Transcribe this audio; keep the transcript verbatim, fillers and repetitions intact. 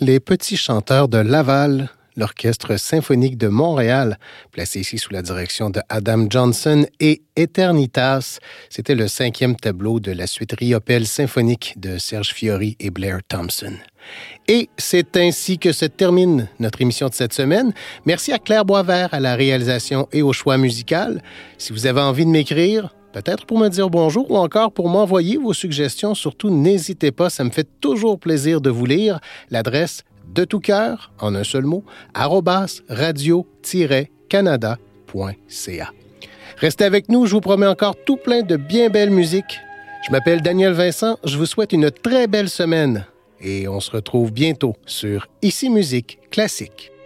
les petits chanteurs de Laval, l'Orchestre symphonique de Montréal, placé ici sous la direction de Adam Johnson, et Eternitas. C'était le cinquième tableau de la suite Riopelle symphonique de Serge Fiori et Blair Thompson. Et c'est ainsi que se termine notre émission de cette semaine. Merci à Claire Boisvert à la réalisation et au choix musical. Si vous avez envie de m'écrire, peut-être pour me dire bonjour ou encore pour m'envoyer vos suggestions, surtout n'hésitez pas, ça me fait toujours plaisir de vous lire. L'adresse de tout cœur, en un seul mot, arobase radio tiret canada point c a. Restez avec nous, je vous promets encore tout plein de bien belles musiques. Je m'appelle Daniel Vincent, je vous souhaite une très belle semaine et on se retrouve bientôt sur Ici Musique Classique.